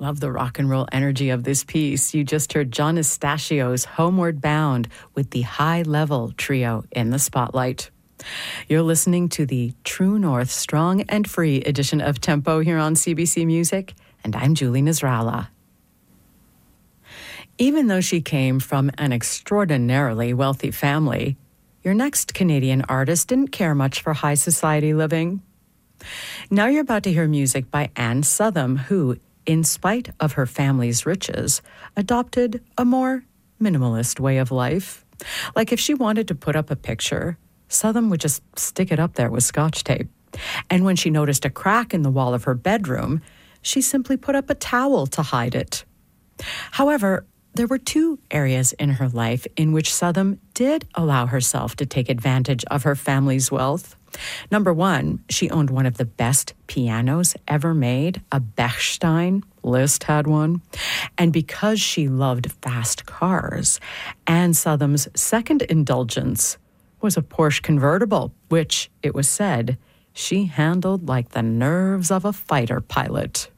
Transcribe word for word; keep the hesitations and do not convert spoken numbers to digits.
Love the rock and roll energy of this piece. You just heard John Estacios' Homeward Bound with the High Level Trio in the spotlight. You're listening to the True North Strong and Free edition of Tempo here on C B C Music, and I'm Julie Nasrallah. Even though she came from an extraordinarily wealthy family, your next Canadian artist didn't care much for high society living. Now you're about to hear music by Anne Southam, who, in spite of her family's riches, adopted a more minimalist way of life. Like if she wanted to put up a picture, Southam would just stick it up there with Scotch tape. And when she noticed a crack in the wall of her bedroom, she simply put up a towel to hide it. However, there were two areas in her life in which Southam did allow herself to take advantage of her family's wealth. Number one, she owned one of the best pianos ever made, a Bechstein. Liszt had one. And because she loved fast cars, Anne Southam's second indulgence was a Porsche convertible, which, it was said, she handled like the nerves of a fighter pilot.